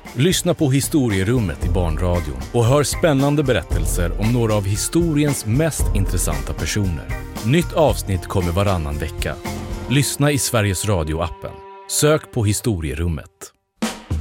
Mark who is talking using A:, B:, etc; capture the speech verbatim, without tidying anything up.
A: Lyssna på Historierummet i Barnradion och hör spännande berättelser om några av historiens mest intressanta personer. Nytt avsnitt kommer varannan vecka. Lyssna i Sveriges Radio-appen. Sök på Historierummet.